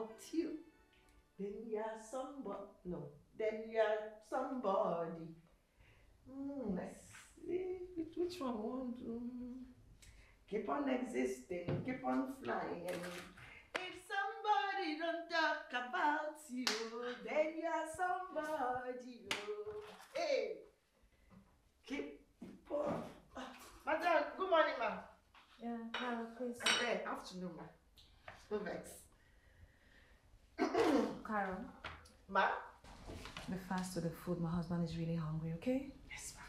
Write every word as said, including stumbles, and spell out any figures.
about you, then you are somebody. No, then you are somebody. Mm, let's see which one we want to keep on existing, keep on flying. And if somebody don't talk about you, then you are somebody. Oh. Hey, keep on. Madam, good morning, ma'am. Yeah, Carol, please. Hey, afternoon, ma'am. No vex. Carol. Ma? Be fast with the food. My husband is really hungry, okay? Yes, ma'am.